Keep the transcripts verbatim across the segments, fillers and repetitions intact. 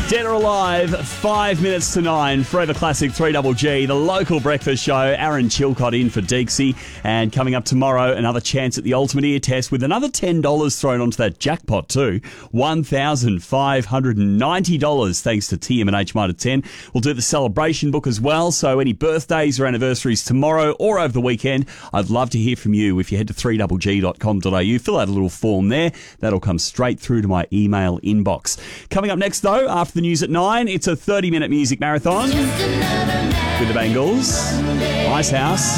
Dead or Alive, five minutes to nine. Forever Classic three Double G, the local breakfast show. Aaron Chilcott in for Deeksy. And coming up tomorrow, another chance at the Ultimate Ear Test with another ten dollars thrown onto that jackpot too. one thousand five hundred ninety dollars thanks to T M and H Mitre ten. We'll do the celebration book as well. So any birthdays or anniversaries tomorrow or over the weekend, I'd love to hear from you. If you head to three double g dot com dot a u, fill out a little form there. That'll come straight through to my email inbox. Coming up next though, after the news at nine, it's a thirty minute music marathon with the Bangles, Ice House,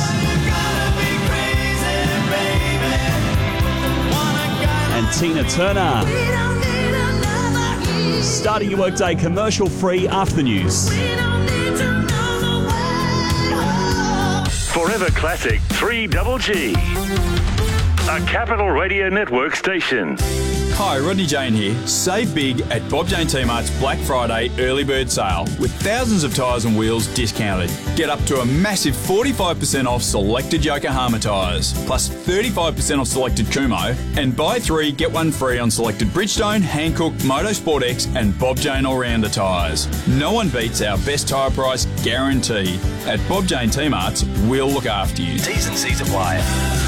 and Tina Turner. Starting your workday commercial free after the news. Forever Classic three Double G, a Capital Radio Network station. Hi, Rodney Jane here. Save big at Bob Jane T-Mart's Black Friday early bird sale with thousands of tyres and wheels discounted. Get up to a massive forty-five percent off selected Yokohama tyres, plus thirty-five percent off selected Kumho, and buy three, get one free on selected Bridgestone, Hankook, Motorsport X and Bob Jane All-Rounder tyres. No one beats our best tyre price guarantee. At Bob Jane T-Mart's, we'll look after you. T's and C's apply.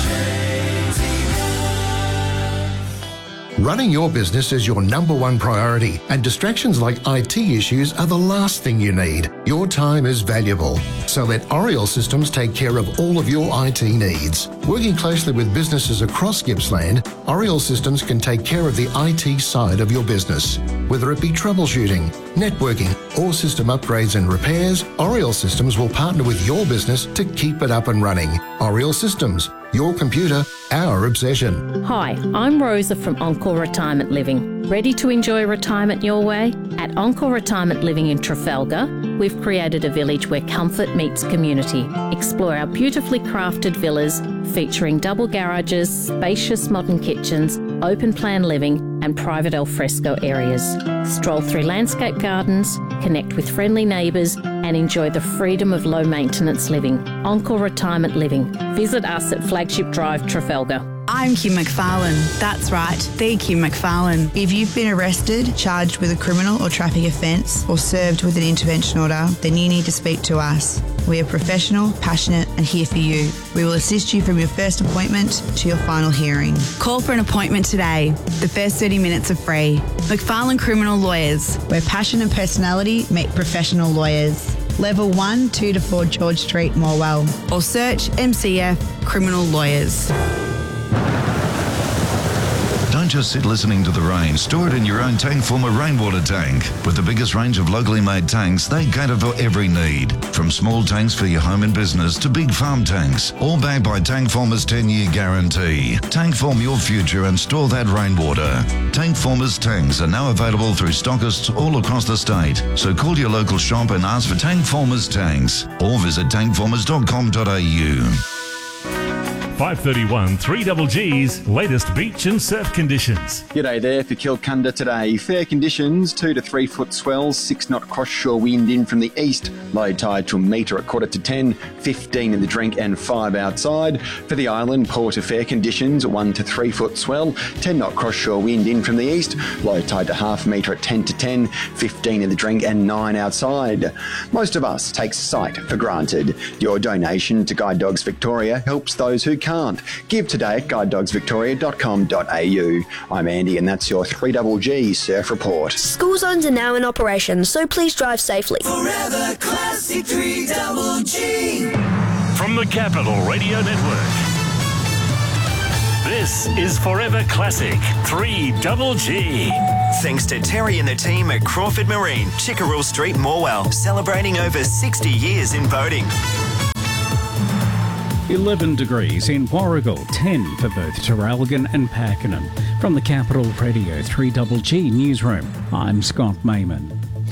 Running your business is your number one priority, and distractions like I T issues are the last thing you need. Your time is valuable, so let Oriel Systems take care of all of your I T needs. Working closely with businesses across Gippsland, Oriel Systems can take care of the I T side of your business. Whether it be troubleshooting, networking, or system upgrades and repairs, Oriel Systems will partner with your business to keep it up and running. Oriel Systems, your computer, our obsession. Hi, I'm Rosa from Encore Retirement Living. Ready to enjoy retirement your way? At Encore Retirement Living in Trafalgar, we've created a village where comfort meets community. Explore our beautifully crafted villas featuring double garages, spacious modern kitchens, open plan living and private alfresco areas. Stroll through landscape gardens, connect with friendly neighbours and enjoy the freedom of low maintenance living. Encore Retirement Living. Visit us at Flagship Drive, Trafalgar. I'm Kim McFarlane. That's right, the Kim McFarlane. If you've been arrested, charged with a criminal or traffic offence, or served with an intervention order, then you need to speak to us. We are professional, passionate and here for you. We will assist you from your first appointment to your final hearing. Call for an appointment today. The first thirty minutes are free. McFarlane Criminal Lawyers, where passion and personality meet professional lawyers. Level one, two to four George Street, Morwell. Or search M C F Criminal Lawyers. Don't just sit listening to the rain. Store it in your own Tankformer rainwater tank. With the biggest range of locally made tanks, they cater for every need. From small tanks for your home and business to big farm tanks. All backed by Tankformer's ten-year guarantee. Tankform your future and store that rainwater. Tankformer's tanks are now available through stockists all across the state. So call your local shop and ask for Tankformer's tanks. Or visit tankformers dot com dot a u. five thirty-one three Double G's latest beach and surf conditions. G'day there for Kilcunda today. Fair conditions, two to three foot swells, six knot cross shore wind in from the east, low tide to a metre at quarter to ten, fifteen in the drink and five outside. For the island, poor to fair conditions, one to three foot swell, ten knot cross shore wind in from the east, low tide to half metre at ten to ten, fifteen in the drink and nine outside. Most of us take sight for granted. Your donation to Guide Dogs Victoria helps those who can't. Give today at guide dogs victoria dot com dot a u. I'm Andy and that's your three Double G Surf Report. School zones are now in operation, so please drive safely. Forever Classic three Double G. From the Capital Radio Network, this is Forever Classic three Double G. Thanks to Terry and the team at Crawford Marine, Chickerell Street, Morwell, celebrating over sixty years in boating. eleven degrees in Warragul, ten for both Terralgan and Pakenham. From the Capital Radio three Double G newsroom, I'm Scott Mayman.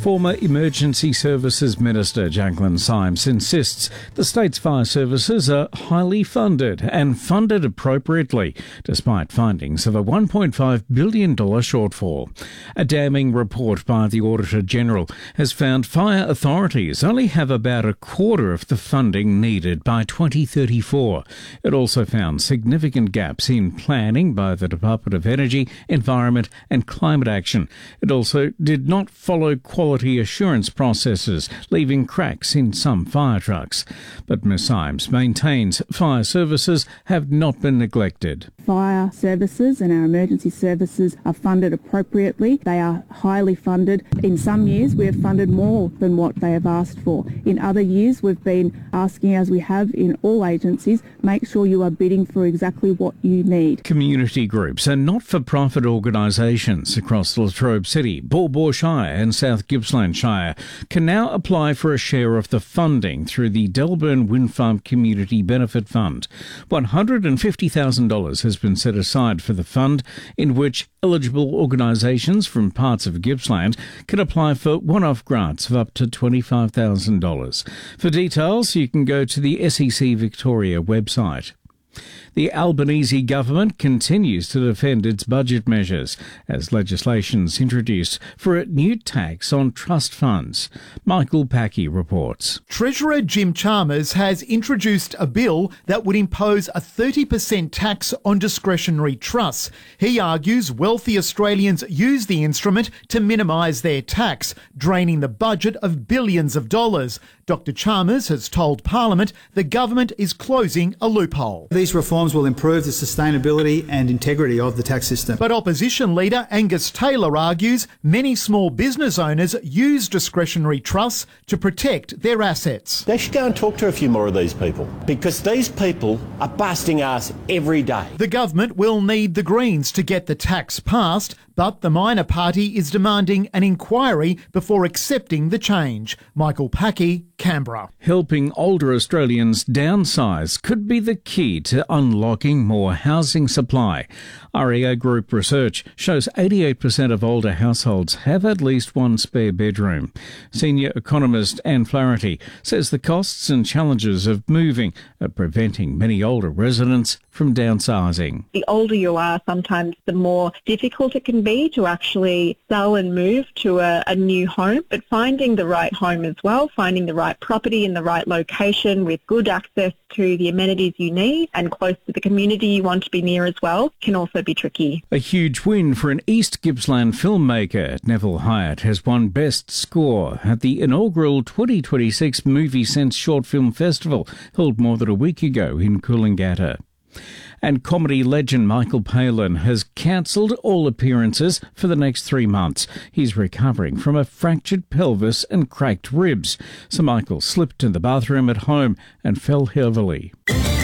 Former Emergency Services Minister Jacqueline Symes insists the state's fire services are highly funded and funded appropriately, despite findings of a one point five billion dollars shortfall. A damning report by the Auditor General has found fire authorities only have about a quarter of the funding needed by twenty thirty-four. It also found significant gaps in planning by the Department of Energy, Environment and Climate Action. It also did not follow quality assurance processes, leaving cracks in some fire trucks. But Miz Symes maintains fire services have not been neglected. Fire services and our emergency services are funded appropriately. They are highly funded. In some years we have funded more than what they have asked for. In other years we've been asking, as we have in all agencies, make sure you are bidding for exactly what you need. Community groups and not-for-profit organisations across Latrobe City, Baw Baw Shire and South Gippsland Shire can now apply for a share of the funding through the Delburn Wind Farm Community Benefit Fund. one hundred fifty thousand dollars has been set aside for the fund, in which eligible organisations from parts of Gippsland can apply for one-off grants of up to twenty-five thousand dollars. For details, you can go to the S E C Victoria website. The Albanese government continues to defend its budget measures as legislation is introduced for a new tax on trust funds. Michael Packey reports. Treasurer Jim Chalmers has introduced a bill that would impose a thirty percent tax on discretionary trusts. He argues wealthy Australians use the instrument to minimise their tax, draining the budget of billions of dollars. Doctor Chalmers has told Parliament the government is closing a loophole. These reforms will improve the sustainability and integrity of the tax system. But opposition leader Angus Taylor argues many small business owners use discretionary trusts to protect their assets. They should go and talk to a few more of these people, because these people are busting ass every day. The government will need the Greens to get the tax passed, but the minor party is demanding an inquiry before accepting the change. Michael Packey, Canberra. Helping older Australians downsize could be the key to unlocking more housing supply. R E A Group research shows eighty-eight percent of older households have at least one spare bedroom. Senior economist Anne Flaherty says the costs and challenges of moving are preventing many older residents from downsizing. The older you are, sometimes the more difficult it can be to actually sell and move to a, a new home, but finding the right home as well, finding the right property in the right location with good access to the amenities you need and close to the community you want to be near as well can also be tricky. A huge win for an East Gippsland filmmaker. Neville Hyatt has won Best Score at the inaugural twenty twenty-six Movie Sense Short Film Festival, held more than a week ago in Coolangatta. And comedy legend Michael Palin has cancelled all appearances for the next three months. He's recovering from a fractured pelvis and cracked ribs. So Michael slipped in the bathroom at home and fell heavily.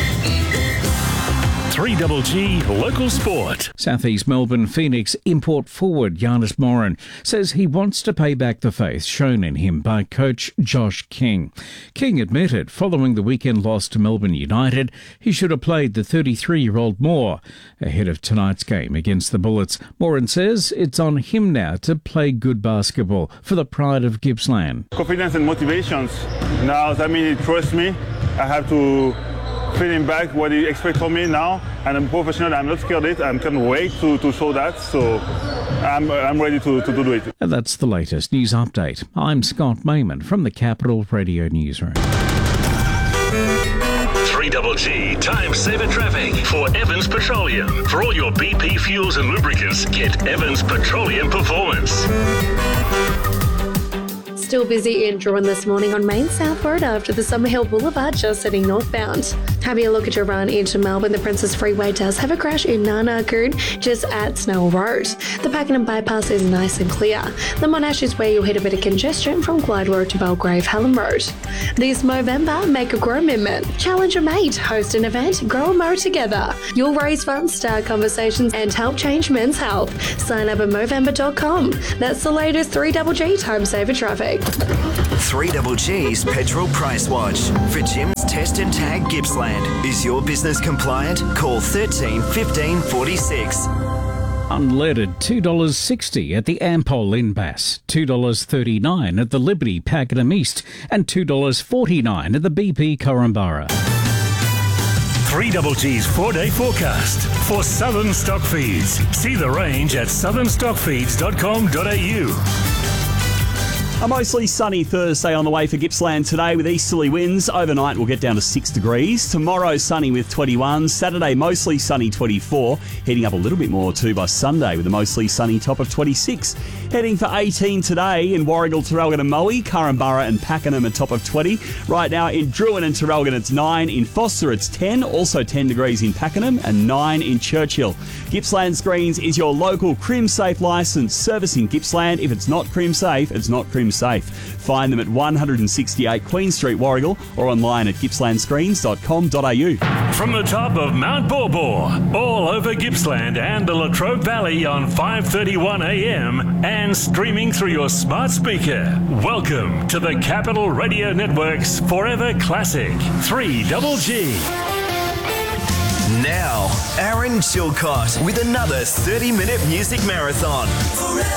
three G G Local Sport. Southeast Melbourne Phoenix import forward Giannis Morin says he wants to pay back the faith shown in him by coach Josh King. King admitted following the weekend loss to Melbourne United he should have played the thirty-three-year-old more. Ahead of tonight's game against the Bullets, Morin says it's on him now to play good basketball for the pride of Gippsland. Confidence and motivations. Now that means he trusts me. I have to feeling back what he expects from me now, and I'm professional. I'm not scared of it. I can't wait to, to show that. So I'm I'm ready to, to do it. And that's the latest news update. I'm Scott Mayman from the Capital Radio Newsroom. three G G Time Saver Traffic for Evans Petroleum. For all your B P fuels and lubricants, get Evans Petroleum Performance. Still busy in Druin this morning on Main South Road after the Summerhill Boulevard, just heading northbound. Having a look at your run into Melbourne, the Princess Freeway does have a crash in Nanagoon, just at Snell Road. The Pakenham bypass is nice and clear. The Monash is where you'll hit a bit of congestion from Glyde Road to Belgrave Hallam Road. This Movember, make a grow amendment. Challenge a mate, host an event, grow a mow together. You'll raise funds, start conversations and help change men's health. Sign up at movember dot com. That's the latest three G G Time Saver Traffic. three G G's Petrol Price Watch. For Jim's Test and Tag Gippsland. Is your business compliant? Call thirteen fifteen forty-six. Unleaded two dollars sixty at the Ampol in Bass, two dollars thirty-nine at the Liberty Pakenham East, and two dollars forty-nine at the B P Korumburra. three Double G's four-day forecast for Southern Stock Feeds. See the range at southern stock feeds dot com dot a u. A mostly sunny Thursday on the way for Gippsland today with easterly winds. Overnight we'll get down to six degrees. Tomorrow sunny with twenty-one. Saturday mostly sunny twenty-four. Heating up a little bit more too by Sunday with a mostly sunny top of twenty-six. Heading for eighteen today in Warragul, Terralgan and Moe, Korumburra and Pakenham a top of twenty. Right now in Druin and Terralgan it's nine. In Foster it's ten. Also ten degrees in Pakenham and nine in Churchill. Gippsland Screens is your local CrimSafe licence. Servicing Gippsland. If it's not CrimSafe, it's not CrimSafe. Find them at one sixty-eight Queen Street, Warragul, or online at gippsland screens dot com dot a u. From the top of Mount Baw Baw, all over Gippsland and the Latrobe Valley on five thirty-one a m and streaming through your smart speaker. Welcome to the Capital Radio Network's Forever Classic three Double G. Now, Aaron Chilcott with another thirty-minute music marathon. Forever.